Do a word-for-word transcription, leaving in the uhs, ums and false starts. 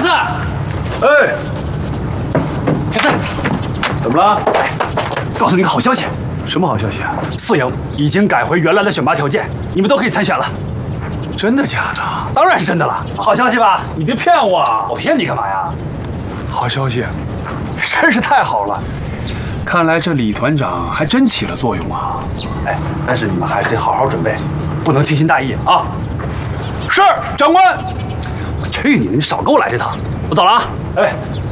四， 哎， 铁四， 怎么了？ 告诉你个好消息， 什么好消息啊？ 四营已经改回原来的选拔条件，你们都可以参选了。 真的假的？ 当然是真的了，好消息吧？ 你别骗我啊！ 我骗你干嘛呀？ 好消息，真是太好了。看来这李团长还真起了作用啊！ 哎，但是你们还是得好好准备，不能轻心大意啊！ 是，长官。 我去你的，你少跟我来这套！我走了啊！ 哎。